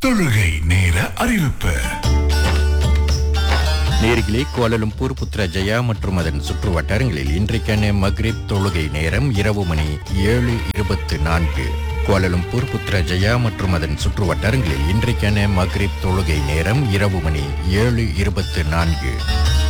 தொழுகை நேர அறிவிப்பு. நேர்களே, கோலாலம்பூர், புத்ராஜயா மற்றும் அதன் சுற்று வட்டாரங்களில் இன்றைக்கான மக்ரிப் தொழுகை நேரம் இரவு மணி 7:24. கோலாலம்பூர், புத்ராஜயா மற்றும் அதன் சுற்று வட்டாரங்களில் இன்றைக்கான மக்ரிப் தொழுகை நேரம் இரவு மணி 7:24.